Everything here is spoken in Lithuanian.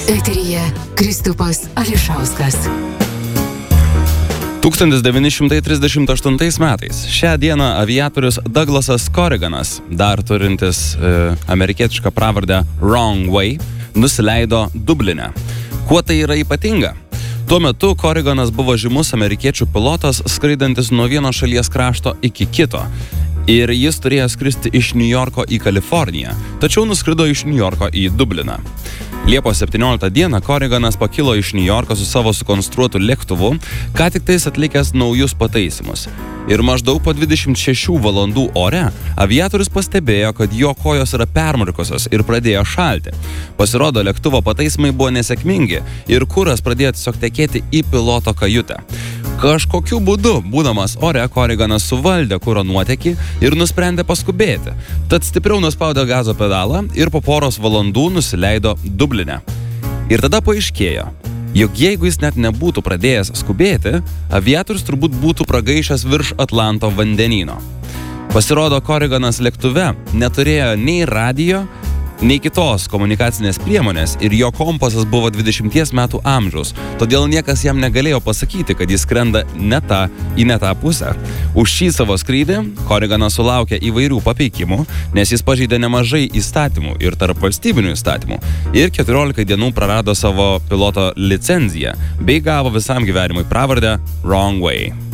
Eteryje Kristupas Ališauskas. 1938 metais šią dieną aviatorius Douglasas Corriganas, dar turintis amerikietišką pravardę Wrong Way, nusileido Dubline. Kuo tai yra ypatinga? Tuo metu Corriganas buvo žymus amerikiečių pilotas, skraidantis nuo vieno šalies krašto iki kito. Ir jis turėjo skristi iš Niujorko į Kaliforniją, tačiau nuskrido iš Niujorko į Dubliną. Liepos 17 dieną Corriganas pakilo iš Niujorko su savo sukonstruotu lėktuvu, ką tik tais atlikęs naujus pataisymus. Ir maždaug po 26 valandų ore aviatorius pastebėjo, kad jo kojos yra permurkusios ir pradėjo šalti. Pasirodo, lėktuvo pataisymai buvo nesėkmingi ir kuras pradėjo tiesiog tekėti į piloto kajutę. Kažkokiu būdu, būdamas ore, Corriganas suvaldė kuro nuotėkį ir nusprendė paskubėti. Tad stipriau nuspaudė gazo pedalą ir po poros valandų nusileido Dubline. Ir tada paaiškėjo, jog jeigu jis net nebūtų pradėjęs skubėti, aviatorius turbūt būtų pragaišęs virš Atlanto vandenyno. Pasirodo, Corriganas lėktuve neturėjo nei radijo, nei kitos komunikacinės priemonės ir jo kompasas buvo 20 metų amžiaus, todėl niekas jam negalėjo pasakyti, kad jis skrenda ne tą pusę. Už šį savo skrydį Corriganas sulaukė įvairių papeikimų, nes jis pažeidė nemažai įstatymų ir tarp valstybinių įstatymų ir 14 dienų prarado savo piloto licenciją bei gavo visam gyvenimui pravardę Wrong Way.